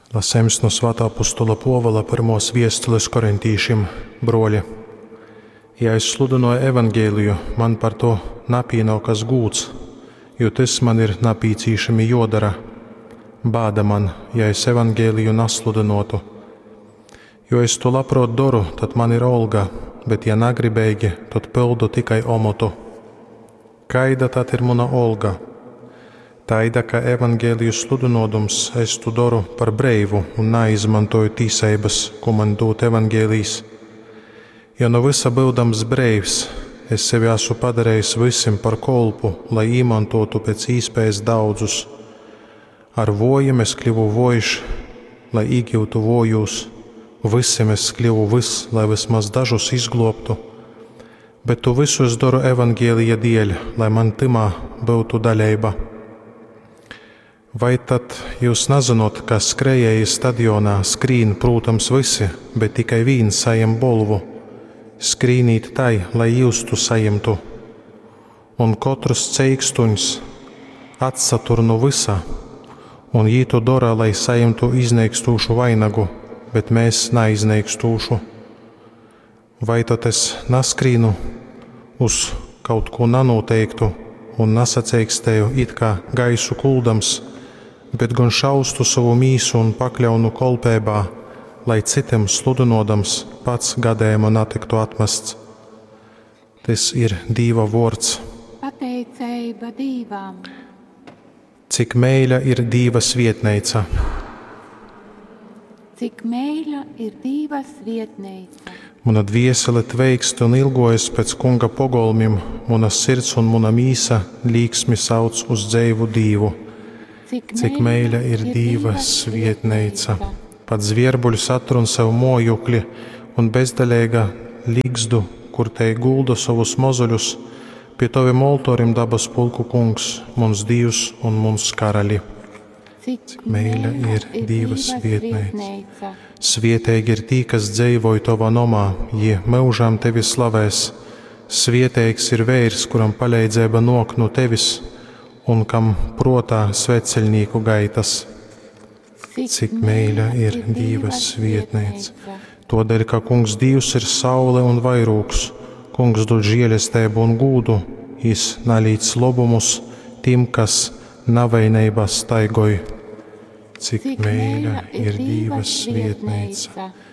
Lasējums no Svētā apostola Pāvila pirmos vēstules korintīšiem, broļi. Ja es sludināju evangēliju, man par to napīnākas gūts, jo tas man ir napīcīšami jodara. Bāda man, ja es evangēliju nasludinotu. Jo es to labprāt daru, tad man ir olga, bet ja nagribēgi, tad pildu tikai omotu. Kaida tad ir mana olga? Taida, ka evangēliju sludinodums es to daru par breivu un neizmantoju tīsības, ko man dot evangēlijs. Ja no visa būdams breivs, es sevi esmu padarējis visiem par kolpu, lai izmantotu pēc iespējas daudzus. Ar vojiem es kļuvu vojš, lai iegūtu vojus. Visiem es kļuvu vis, lai vismaz dažus izglobtu. Bet to visu es daru evangēlija dēļ, lai man timā būtu daļeiba. Vai tad jūs nezinot, ka skrejēji stadionā skrīn, protams, visi, bet tikai viens sajam bolvu? Skrīnīt tai, lai jūs tu sajamtu. Un katrs ceikstuņs atsatur no visa, un jī to dara, lai sajamtu izneikstūšu vainagu, bet mēs neizneikstūšu. Vai tad es naskrīnu uz kaut ko nenoteiktu un nesaceikstēju it kā gaisu kuldams, bet gan šaustu savu mīsu un pakļaunu kolpībā, lai citiem sludinodams pats gadējumā netiktu atmests. Tas ir Dieva vārds. Pateicība Dievam. Cik meila ir Dieva svietneica. Cik meila ir Dieva svietneica. Muna dviesele tveikst un ilgojas pēc kunga pogolmim, muna sirds un muna mīsa līksmi sauc uz dzeivu Dievu. Cik meila ir Dieva svietneica. Pat zvierbuļs atrun sev mojukli un bezdaļīga līgzdu, kur te gulda savus mozuļus, pie taviem oltorim dabas pulku kungs, mums Dievs un mums karali. Cik meila ir Dieva svietneica. Svietēgi ir tī, kas dzeivoja tavā nomā, jie mūžām tevi slavēs. Svietēgs ir veirs, kuram paļeidzība nok no tevis, un kam protā sveceļnieku gaitas. Cik meila ir Dieva svietneica. Todēļ, ka kungs Dievs ir saule un vairūks, kungs dod žēlestību un gūdu, jis nalīdz lobumus tiem, kas navainībā staigoj. Cik meila ir Dieva svietneica.